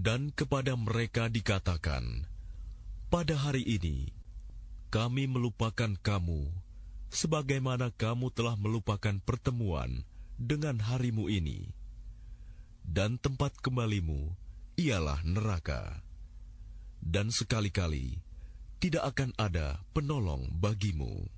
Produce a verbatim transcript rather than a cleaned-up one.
Dan kepada mereka dikatakan, pada hari ini kami melupakan kamu, sebagaimana kamu telah melupakan pertemuan dengan harimu ini. Dan tempat kembalimu ialah neraka. Dan sekali-kali tidak akan ada penolong bagimu.